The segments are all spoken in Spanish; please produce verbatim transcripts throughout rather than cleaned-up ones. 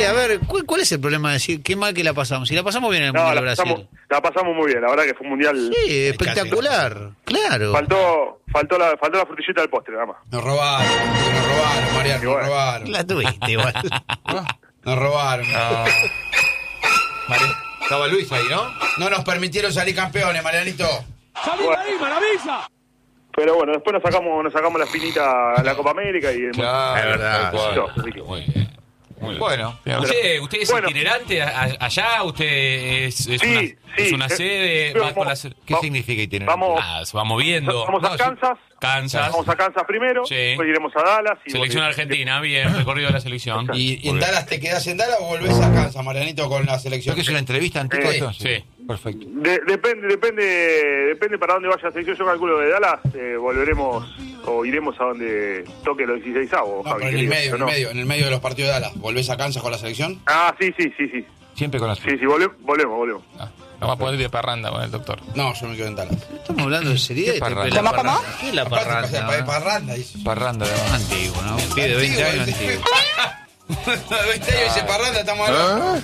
a ver, ¿cuál, ¿cuál es el problema de decir qué mal que la pasamos? Si la pasamos bien en el No, Mundial la de Brasil. pasamos, la pasamos muy bien, la verdad que fue un mundial. Sí, espectacular, claro. Faltó, faltó la, faltó la frutillita del postre, nada más. Nos robaron, nos robaron, Mariano, nos robaron. La tuviste igual. Nos robaron. No. Mari- Estaba Luis ahí, ¿no? No nos permitieron salir campeones, Marianito. ¡Salí de ahí, maravilla! Pero bueno, después nos sacamos, nos sacamos la espinita a la Copa América y Claro, es verdad. tal cual. Así que- Muy bien. Muy bien. Bueno, ¿Usted, usted es Bueno. itinerante a- a- allá? ¿Usted es, es Sí, una, sí, es una eh, sede? pero Va con la vamos- se- ¿qué Va- significa itinerante? Vamos, Ah, se va moviendo. vamos a No, sí. Kansas, Kansas. vamos a Kansas primero, Sí. después iremos a Dallas. Y Selección bueno, argentina, bien, recorrido de la selección. ¿Y, y en Dallas te quedás en Dallas o volvés a Kansas, Marianito, con la selección? ¿Creo que es una entrevista antes Eh, esto? sí. Perfecto. De- depende, depende, depende para dónde vaya la selección. Yo calculo de Dallas eh, volveremos o iremos a donde toque los dieciséis avos. No, pero en el medio, en el medio, en el medio de los partidos de Dallas. ¿Volvés a Kansas con la selección? Ah, sí, sí, sí, sí. Siempre con la Sí, sí, volvemos, volvemos, volvemos. Ah, Vamos a poner de parranda con el doctor. No, yo me quedo en Dallas. Estamos hablando de seriedad. ¿Qué parranda? ¿Qué es la ¿Cómo, cómo? ¿Qué es la Aparte, parranda? pasa- pa- parranda, dice. Parranda, además. Antiguo, ¿no? Un pibe de veinte años Antiguo, antiguo. veinte años dice parranda, estamos hablando.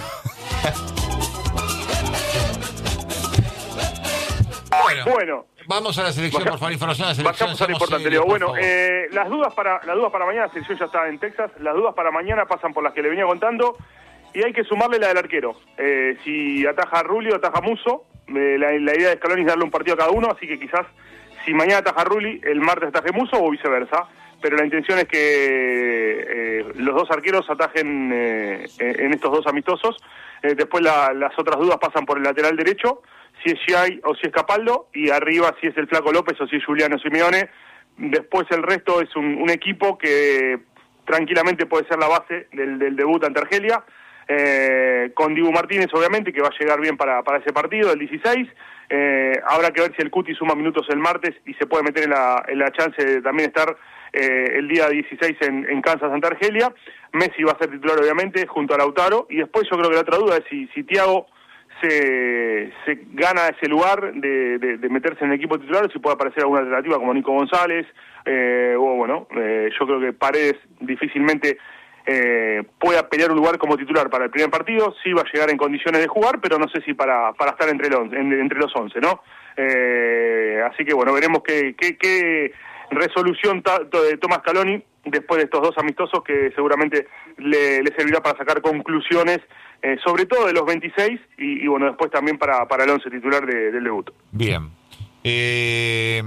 Bueno, Bueno, vamos a la selección, Baja- por favor, información a la selección. bajamos a lo seamos importante, serios, Leo. por Bueno, favor. eh, las dudas para las dudas para mañana, la selección ya está en Texas. Las dudas para mañana pasan por las que le venía contando y hay que sumarle la del arquero. Eh, si ataja a Rulli o ataja a Musso, eh, la, la idea de Scaloni es darle un partido a cada uno, así que quizás si mañana ataja a Rulli, el martes ataje Musso o viceversa. Pero la intención es que eh, los dos arqueros atajen eh, en estos dos amistosos. Eh, después la- las otras dudas pasan por el lateral derecho, si es Giai o si es Capaldo, y arriba si es el Flaco López o si es Juliano Simeone. Después el resto es un, un equipo que tranquilamente puede ser la base del, del debut ante Argelia, eh, con Dibu Martínez obviamente, que va a llegar bien para, para ese partido, el dieciséis. Eh, habrá que ver si el Cuti suma minutos el martes y se puede meter en la, en la chance de también estar eh, el día dieciséis en, en Kansas ante Argelia. Messi va a ser titular obviamente junto a Lautaro, y después yo creo que la otra duda es si, si Thiago se, se gana ese lugar de, de, de meterse en el equipo titular, o si puede aparecer alguna alternativa como Nico González, eh, o bueno, eh, yo creo que Paredes difícilmente eh, pueda pelear un lugar como titular para el primer partido. Sí va a llegar en condiciones de jugar, pero no sé si para, para estar entre, el once, en, entre los once, ¿no? Eh, así que bueno, veremos qué, qué, qué resolución ta, to, de Tomás Scaloni después de estos dos amistosos, que seguramente le, le servirá para sacar conclusiones, eh, sobre todo de los veintiséis, y, y bueno, después también para, para el once titular de, del debut. Bien. Eh,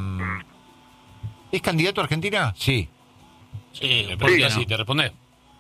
¿Es candidato a Argentina? Sí. Sí, Sí, ¿por qué no. así? ¿Te responde?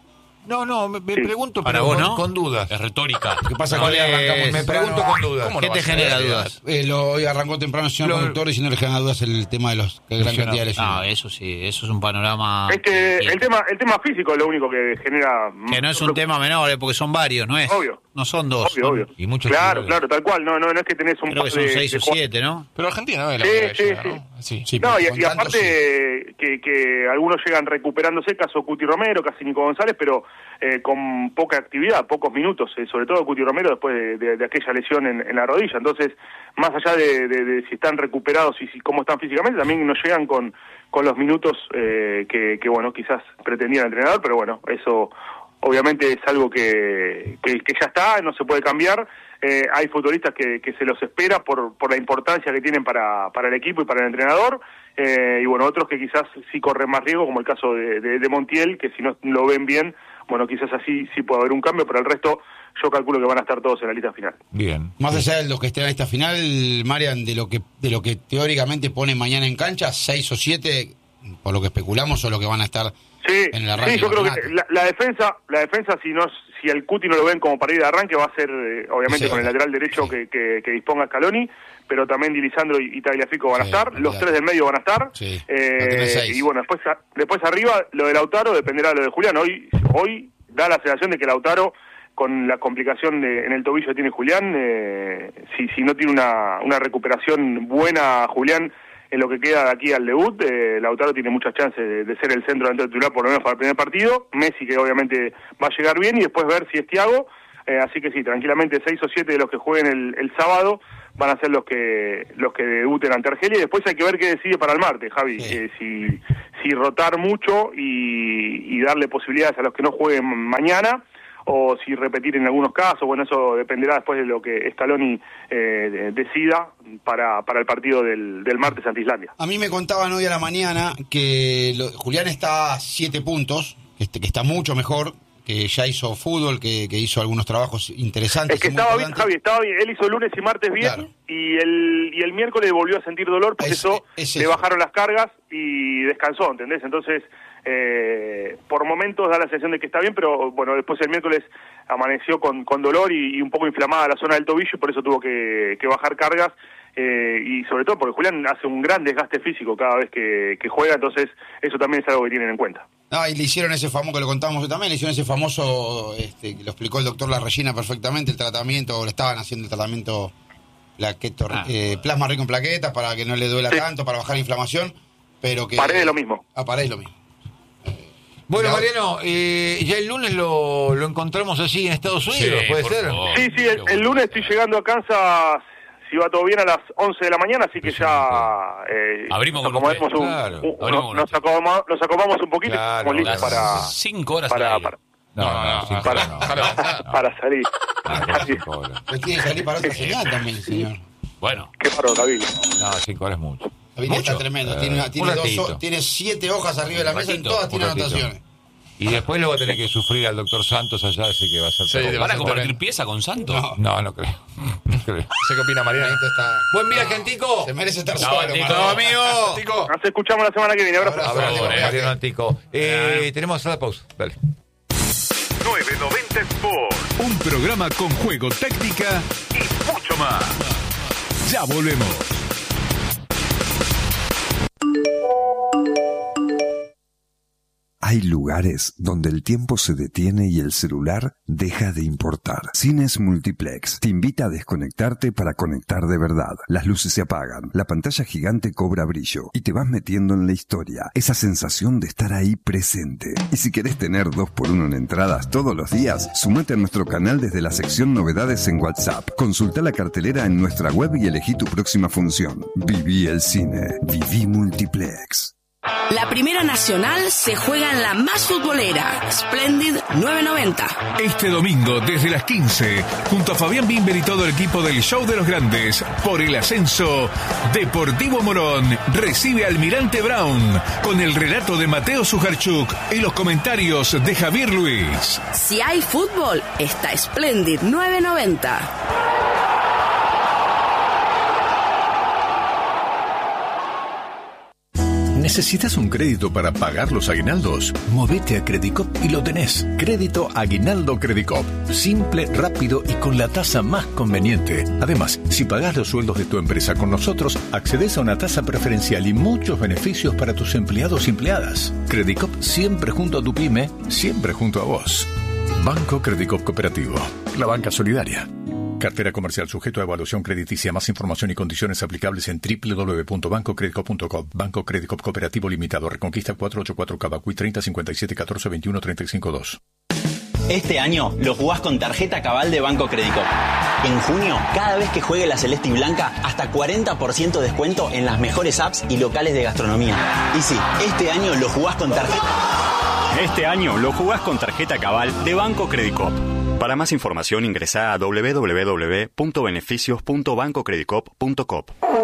No, no, me, me Sí. pregunto, Para pero vos, con, ¿no? con dudas. Es retórica. ¿Qué pasa No, con él? es- Arrancamos Me pregunto con dudas. ¿Cómo ¿Qué no te va a genera ser? dudas? Eh, lo, hoy arrancó temprano el señor Lo- conductor y si no le genera dudas el tema de los que gran Lesionado. cantidad de lesiones. No, eso sí, eso es un panorama. Es que que, el tema, el tema físico es lo único que genera... que no es un tema menor, eh, porque son varios, ¿no es? Obvio. No son dos. Obvio, son- obvio. y muchos claro, jugadores. claro, tal cual. No, no, no es que tenés un Creo que par son de- seis de o jugadores. siete, ¿no? Pero Argentina no es la Sí, única que sí, llega, sí. ¿no? Sí. Sí, No, y, con y tantos, aparte que, que algunos llegan recuperándose, caso Cuti Romero, casi Nico González, pero eh, con poca actividad, pocos minutos, eh, sobre todo Cuti Romero después de, de, de aquella lesión en, en la rodilla. Entonces, más allá de, de, de si están recuperados y si, cómo están físicamente, también nos llegan con, con los minutos eh, que, que, bueno, quizás pretendía el entrenador, pero bueno, eso obviamente es algo que, que, que ya está, no se puede cambiar. Eh, hay futbolistas que, que se los espera por, por la importancia que tienen para, para el equipo y para el entrenador, eh, y bueno, otros que quizás sí corren más riesgo, como el caso de, de, de Montiel, que si no lo ven bien, bueno, quizás así sí puede haber un cambio, pero el resto yo calculo que van a estar todos en la lista final. Bien. Más allá de los que estén en esta final, Marian, de lo que de lo que teóricamente pone mañana en cancha, seis o siete, por lo que especulamos, son los que van a estar Sí, en el arranque. sí, yo del creo que campeonato. la, la defensa, la defensa si no, si el Cuti no lo ven como para ir de arranque, va a ser eh, obviamente Sí, con el lateral derecho sí. que, que, que disponga Scaloni, pero también Di Lisandro y, y Tagliafico van a Sí, estar, los olvidate. tres del medio van a estar, Sí, eh, no tenés seis. y bueno, después a- después arriba lo de Lautaro dependerá de lo de Julián. Hoy hoy da la sensación de que Lautaro, con la complicación de, en el tobillo que tiene Julián, eh, si, si no tiene una, una recuperación buena Julián en lo que queda de aquí al debut, eh, Lautaro tiene muchas chances de, de ser el centro delantero titular por lo menos para el primer partido. Messi, que obviamente va a llegar bien, y después ver si es Thiago. Eh, así que sí, tranquilamente seis o siete de los que jueguen el, el sábado van a ser los que los que debuten ante Argelia, y después hay que ver qué decide para el martes, Javi. Sí. Eh, si, si rotar mucho y, y darle posibilidades a los que no jueguen mañana, o si repetir en algunos casos. Bueno, eso dependerá después de lo que Scaloni eh, decida para, para el partido del, del martes ante Islandia. A mí me contaban hoy a la mañana que lo, Julián está a siete puntos, este, que está mucho mejor, que ya hizo fútbol, que, que hizo algunos trabajos interesantes. Es que estaba bien, Javi, estaba bien. Él hizo lunes y martes bien, claro. y el y el miércoles volvió a sentir dolor, por es, eso es le bajaron las cargas y descansó, ¿entendés? Entonces, eh, por momentos da la sensación de que está bien, pero bueno, después el miércoles amaneció con, con dolor y, y un poco inflamada la zona del tobillo, y por eso tuvo que, que bajar cargas. Eh, y sobre todo porque Julián hace un gran desgaste físico cada vez que, que juega, entonces eso también es algo que tienen en cuenta. Ah, y le hicieron ese famoso, que lo contamos también, le hicieron ese famoso, este, lo explicó el doctor La Regina perfectamente, el tratamiento, le estaban haciendo el tratamiento plaqueto, ah. eh, plasma rico en plaquetas para que no le duela sí. tanto, para bajar la inflamación, pero que... Paredes lo mismo. A Paredes lo mismo. Bueno, Mariano, eh, ya el lunes lo, lo encontramos así en Estados Unidos, sí, ¿puede ser? Favor. Sí, sí, el, el lunes estoy llegando a Kansas, si va todo bien, a las once de la mañana, así que ya eh, abrimos nos, con acomodamos un, claro. un, Abrimos nos, acomodamos, nos acomodamos un poquito claro, y estamos listos para... Cinco horas para, para, no, no, no, cinco para, no. para, para salir. Claro, cinco horas. Pero tiene que salir para otra señal también, señor. Bueno. Qué paro, David. No, cinco horas es mucho. David está tremendo, eh, tiene, tiene, dos, tiene siete hojas arriba de la mesa y todas tienen anotaciones. Y después luego tenés que sufrir al doctor Santos allá, así que va a ser... Sí, ¿van a compartir pieza con Santos? No, no, no creo. No creo. ¿Sé qué opina Mariano? Está... Buen viaje, Antico. Se merece estar no, solo, Antico, amigo. Antico. Nos escuchamos la semana que viene. Abrazo. Abrazo, Abrazo Mariano Antico. Eh, tenemos a la pausa. Dale. nueve noventa Sport. Un programa con juego, técnica y mucho más. Ya volvemos. Hay lugares donde el tiempo se detiene y el celular deja de importar. Cines Multiplex te invita a desconectarte para conectar de verdad. Las luces se apagan, la pantalla gigante cobra brillo y te vas metiendo en la historia. Esa sensación de estar ahí presente. Y si querés tener dos por uno en entradas todos los días, sumate a nuestro canal desde la sección Novedades en WhatsApp. Consulta la cartelera en nuestra web y elegí tu próxima función. Viví el cine. Viví Multiplex. La Primera Nacional se juega en la más futbolera, Splendid nueve noventa. Este domingo, desde las quince, junto a Fabián Bimber y todo el equipo del Show de los Grandes, por el ascenso, Deportivo Morón recibe a Almirante Brown, con el relato de Mateo Sujarchuk y los comentarios de Javier Luis. Si hay fútbol, está Splendid nueve noventa. ¿Necesitas un crédito para pagar los aguinaldos? Movete a Credicop y lo tenés. Crédito Aguinaldo Credicop. Simple, rápido y con la tasa más conveniente. Además, si pagás los sueldos de tu empresa con nosotros, accedes a una tasa preferencial y muchos beneficios para tus empleados y empleadas. Credicop siempre junto a tu pyme, siempre junto a vos. Banco Credicop Cooperativo. La banca solidaria. Cartera comercial sujeto a evaluación crediticia. Más información y condiciones aplicables en doble u doble u doble u punto banco credicop punto com. Banco Credicop Cooperativo Limitado. Reconquista cuatrocientos ochenta y cuatro Cavacuy treinta cincuenta y siete catorce veintiuno treinta y cinco dos. Este año lo jugás con tarjeta Cabal de Banco Credicop. En junio, cada vez que juegue la Celeste y Blanca, hasta cuarenta por ciento de descuento en las mejores apps y locales de gastronomía. Y sí, este año lo jugás con tarjeta. Este año lo jugás con tarjeta Cabal de Banco Credicop. Para más información ingresá a doble u doble u doble u punto beneficios punto banco credicop punto com.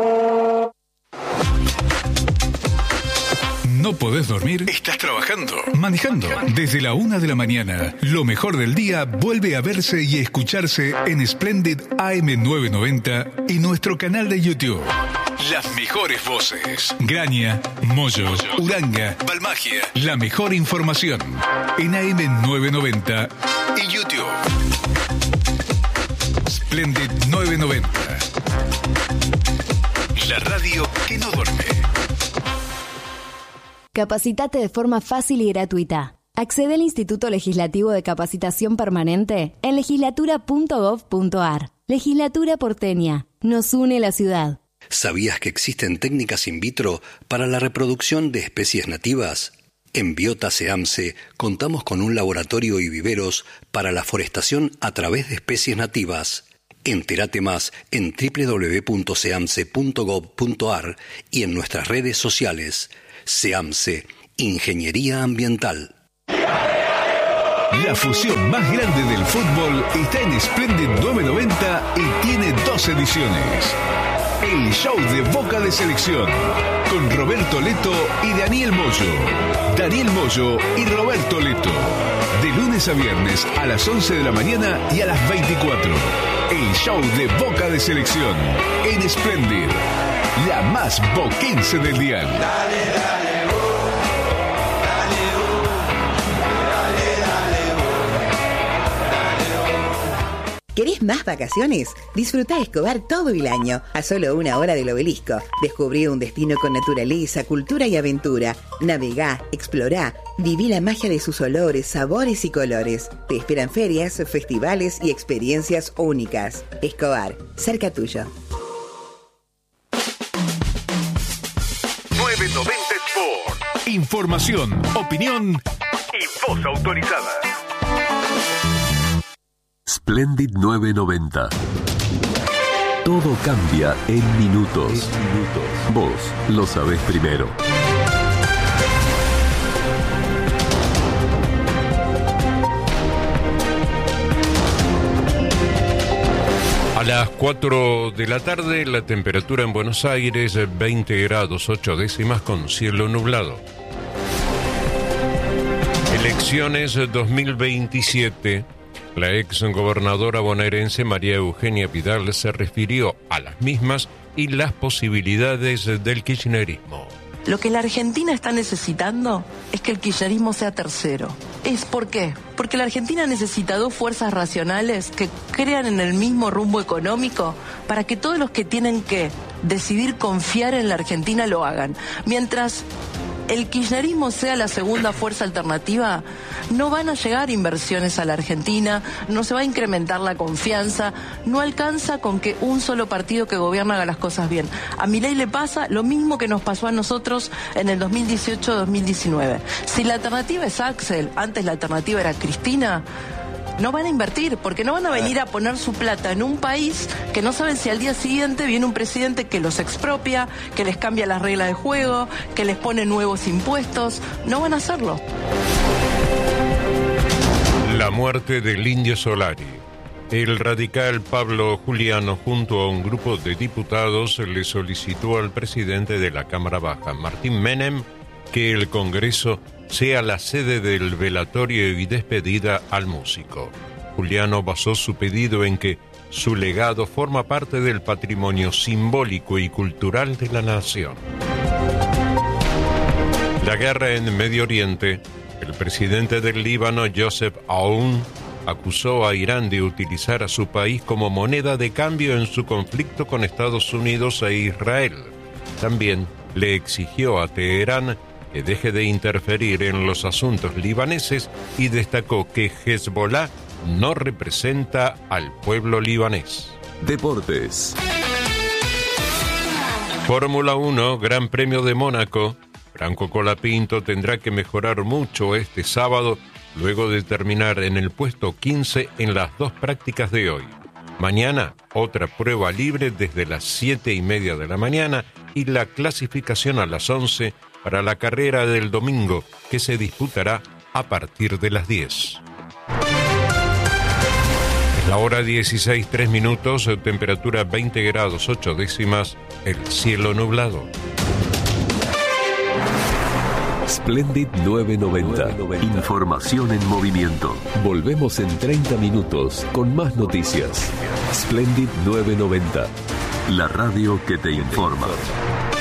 ¿No podés dormir? ¿Estás trabajando? ¿Manejando? Desde la una de la mañana, lo mejor del día vuelve a verse y escucharse en Splendid A M novecientos noventa y nuestro canal de YouTube. Las mejores voces. Graña, Moyo, Uranga, Balmagia. La mejor información en A M novecientos noventa y YouTube. Splendid novecientos noventa. La radio que no duerme. Capacitate de forma fácil y gratuita. Accede al Instituto Legislativo de Capacitación Permanente en legislatura punto gov punto ar. Legislatura porteña. Nos une la ciudad. ¿Sabías que existen técnicas in vitro para la reproducción de especies nativas? En Biota SEAMSE contamos con un laboratorio y viveros para la forestación a través de especies nativas. Entérate más en doble u doble u doble u punto seamse punto gov punto ar y en nuestras redes sociales. SEAMSE, Ingeniería Ambiental. La fusión más grande del fútbol está en Splendid novecientos noventa y tiene dos ediciones. El show de Boca de Selección, con Roberto Leto y Daniel Moyo. Daniel Moyo y Roberto Leto. De lunes a viernes a las once de la mañana y a las veinticuatro. El show de Boca de Selección en Splendid, la más boquense del dial. Dale, dale. ¿Querés más vacaciones? Disfruta Escobar todo el año, a solo una hora del Obelisco. Descubrí un destino con naturaleza, cultura y aventura. Navegá, explorá, viví la magia de sus olores, sabores y colores. Te esperan ferias, festivales y experiencias únicas. Escobar, cerca tuyo. nueve noventa Sport. Información, opinión y voz autorizada. Splendid novecientos noventa. Todo cambia en minutos. Vos lo sabés primero. A las cuatro de la tarde, la temperatura en Buenos Aires, veinte grados ocho décimas con cielo nublado. Elecciones dos mil veintisiete. La ex gobernadora bonaerense María Eugenia Vidal se refirió a las mismas y las posibilidades del kirchnerismo. Lo que la Argentina está necesitando es que el kirchnerismo sea tercero. ¿Es por qué? Porque la Argentina necesita dos fuerzas racionales que crean en el mismo rumbo económico para que todos los que tienen que decidir confiar en la Argentina lo hagan. Mientras el kirchnerismo sea la segunda fuerza alternativa, no van a llegar inversiones a la Argentina, no se va a incrementar la confianza, no alcanza con que un solo partido que gobierna haga las cosas bien. A Milei le pasa lo mismo que nos pasó a nosotros en el dos mil dieciocho dos mil diecinueve. Si la alternativa es Axel, antes la alternativa era Cristina, no van a invertir, porque no van a venir a poner su plata en un país que no saben si al día siguiente viene un presidente que los expropia, que les cambia las reglas de juego, que les pone nuevos impuestos. No van a hacerlo. La muerte del Indio Solari. El radical Pablo Juliano, junto a un grupo de diputados, le solicitó al presidente de la Cámara Baja, Martín Menem, que el Congreso sea la sede del velatorio y despedida al músico. Juliano basó su pedido en que su legado forma parte del patrimonio simbólico y cultural de la nación. La guerra en Medio Oriente. El presidente del Líbano, Joseph Aoun, acusó a Irán de utilizar a su país como moneda de cambio en su conflicto con Estados Unidos e Israel. También le exigió a Teherán que deje de interferir en los asuntos libaneses y destacó que Hezbollah no representa al pueblo libanés. Deportes. Fórmula uno, Gran Premio de Mónaco. Franco Colapinto tendrá que mejorar mucho este sábado, luego de terminar en el puesto quince en las dos prácticas de hoy. Mañana, otra prueba libre desde las siete y media de la mañana y la clasificación a las once para la carrera del domingo, que se disputará a partir de las diez. Es la hora dieciséis, tres minutos, temperatura veinte grados ocho décimas, el cielo nublado. Splendid novecientos noventa. Información en movimiento. Volvemos en treinta minutos con más noticias. Splendid novecientos noventa. La radio que te informa.